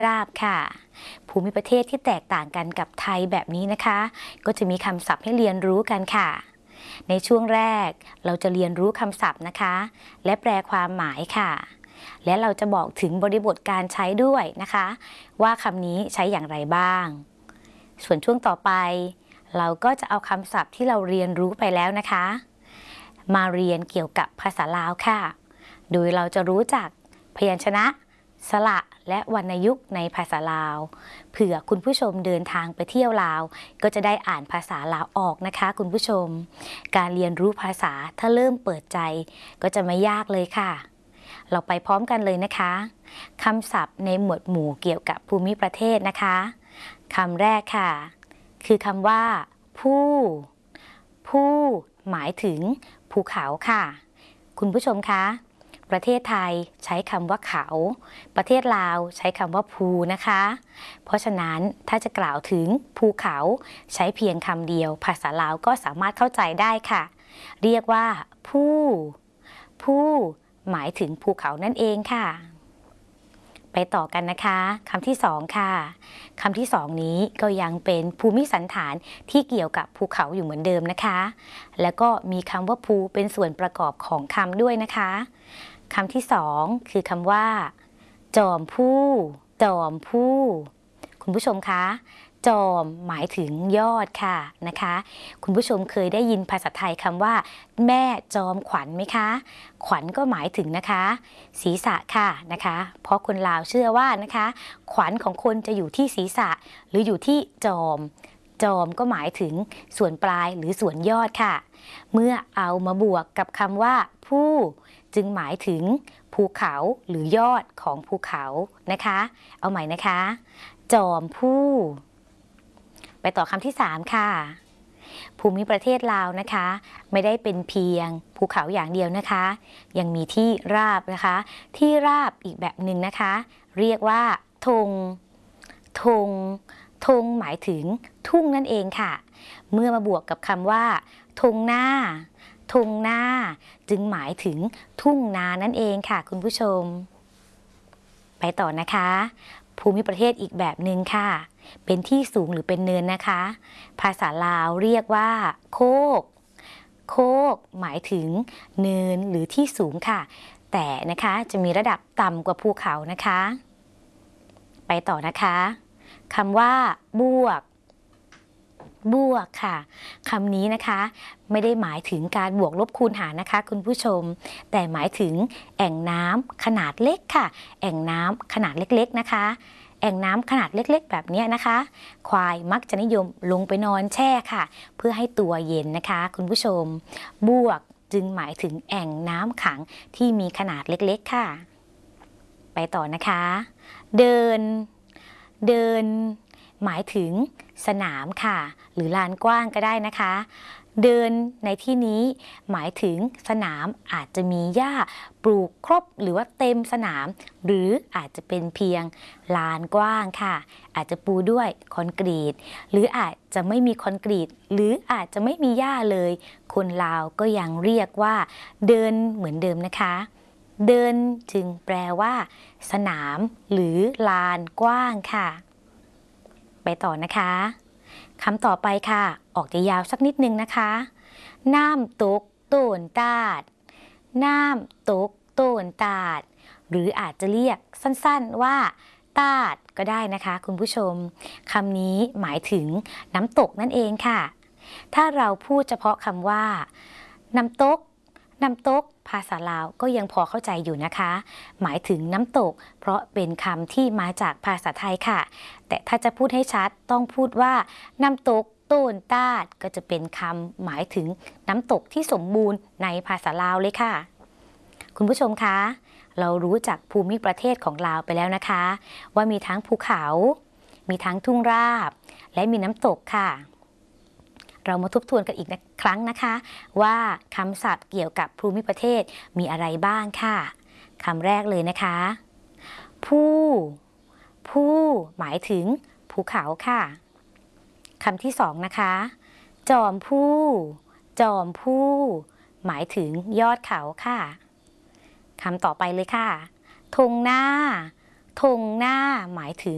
ราบค่ะภูมิประเทศที่แตกต่างกันกับไทยแบบนี้นะคะก็จะมีคำศัพท์ให้เรียนรู้กันค่ะในช่วงแรกเราจะเรียนรู้คำศัพท์นะคะและแปลความหมายค่ะและเราจะบอกถึงบริบทการใช้ด้วยนะคะว่าคำนี้ใช้อย่างไรบ้างส่วนช่วงต่อไปเราก็จะเอาคำศัพท์ที่เราเรียนรู้ไปแล้วนะคะมาเรียนเกี่ยวกับภาษาลาวค่ะโดยเราจะรู้จักพยัญชนะสระและวรรณยุกต์ในภาษาลาวเผื่อคุณผู้ชมเดินทางไปเที่ยวลาวก็จะได้อ่านภาษาลาวออกนะคะคุณผู้ชมการเรียนรู้ภาษาถ้าเริ่มเปิดใจก็จะไม่ยากเลยค่ะเราไปพร้อมกันเลยนะคะคำศัพท์ในหมวดหมู่เกี่ยวกับภูมิประเทศนะคะคำแรกค่ะคือคำว่าผู้หมายถึงภูเขาค่ะคุณผู้ชมคะประเทศไทยใช้คำว่าเขาประเทศลาวใช้คำว่าภูนะคะเพราะฉะนั้นถ้าจะกล่าวถึงภูเขาใช้เพียงคำเดียวภาษาลาวก็สามารถเข้าใจได้ค่ะเรียกว่าผู้หมายถึงภูเขานั่นเองค่ะไปต่อกันนะคะคำที่สองค่ะคำที่สองนี้ก็ยังเป็นภูมิสันฐานที่เกี่ยวกับภูเขาอยู่เหมือนเดิมนะคะแล้วก็มีคำว่าภูเป็นส่วนประกอบของคำด้วยนะคะคำที่สองคือคำว่าจอมผู้คุณผู้ชมคะจอมหมายถึงยอดค่ะนะคะคุณผู้ชมเคยได้ยินภาษาไทยคำว่าแม่จอมขวัญไหมคะขวัญก็หมายถึงนะคะศีรษะค่ะนะคะเพราะคนลาวเชื่อว่านะคะขวัญของคนจะอยู่ที่ศีรษะหรืออยู่ที่จอมก็หมายถึงส่วนปลายหรือส่วนยอดค่ะเมื่อเอามาบวกกับคำว่าผู้จึงหมายถึงภูเขาหรือยอดของภูเขานะคะเอาใหม่นะคะจอมผู้ไปต่อคำที่3ค่ะภูมิประเทศลาวนะคะไม่ได้เป็นเพียงภูเขาอย่างเดียวนะคะยังมีที่ราบนะคะที่ราบอีกแบบหนึ่งนะคะเรียกว่าธงหมายถึงทุ่งนั่นเองค่ะเมื่อมาบวกกับคำว่าธงหน้าจึงหมายถึงทุ่งนานั่นเองค่ะคุณผู้ชมไปต่อนะคะภูมิประเทศอีกแบบหนึ่งค่ะเป็นที่สูงหรือเป็นเนินนะคะภาษาลาวเรียกว่าโคกหมายถึงเนินหรือที่สูงค่ะแต่นะคะจะมีระดับต่ำกว่าภูเขานะคะไปต่อนะคะคำว่าบวกค่ะคำนี้นะคะไม่ได้หมายถึงการบวกลบคูณหารนะคะคุณผู้ชมแต่หมายถึงแอ่งน้ำขนาดเล็กค่ะแอ่งน้ำขนาดเล็กๆนะคะแอ่งน้ำขนาดเล็กๆแบบนี้นะคะควายมักจะนิยมลงไปนอนแช่ค่ะเพื่อให้ตัวเย็นนะคะคุณผู้ชมบวกจึงหมายถึงแอ่งน้ำขังที่มีขนาดเล็กๆค่ะไปต่อนะคะเดินหมายถึงสนามค่ะหรือลานกว้างก็ได้นะคะเดินในที่นี้หมายถึงสนามอาจจะมีหญ้าปลูกครบหรือว่าเต็มสนามหรืออาจจะเป็นเพียงลานกว้างค่ะอาจจะปูด้วยคอนกรีตหรืออาจจะไม่มีคอนกรีตหรืออาจจะไม่มีหญ้าเลยคนลาวก็ยังเรียกว่าเดินเหมือนเดิมนะคะเดินจึงแปลว่าสนามหรือลานกว้างค่ะไปต่อนะคะคำต่อไปค่ะออกจะยาวสักนิดนึงนะคะน้ำตกโตนตาดหรืออาจจะเรียกสั้นๆว่าตาดก็ได้นะคะคุณผู้ชมคำนี้หมายถึงน้ำตกนั่นเองค่ะถ้าเราพูดเฉพาะคำว่าน้ำตกภาษาลาวก็ยังพอเข้าใจอยู่นะคะหมายถึงน้ำตกเพราะเป็นคำที่มาจากภาษาไทยค่ะแต่ถ้าจะพูดให้ชัดต้องพูดว่าน้ำตกโตนตาดก็จะเป็นคำหมายถึงน้ำตกที่สมบูรณ์ในภาษาลาวเลยค่ะคุณผู้ชมคะเรารู้จักภูมิประเทศของลาวไปแล้วนะคะว่ามีทั้งภูเขามีทั้งทุ่งราบและมีน้ำตกค่ะเรามาทบทวนกันอีกครั้งนะคะว่าคำศัพท์เกี่ยวกับภูมิประเทศมีอะไรบ้างค่ะคำแรกเลยนะคะผู้หมายถึงภูเขาค่ะคำที่สองนะคะจอมผู้หมายถึงยอดเขาค่ะคำต่อไปเลยค่ะธงหน้าหมายถึง